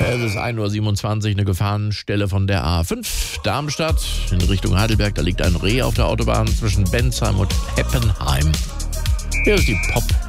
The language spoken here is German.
Es ist 1:27 Uhr, eine Gefahrenstelle von der A5 Darmstadt in Richtung Heidelberg. Da liegt ein Reh auf der Autobahn zwischen Bensheim und Heppenheim. Hier ist die Pop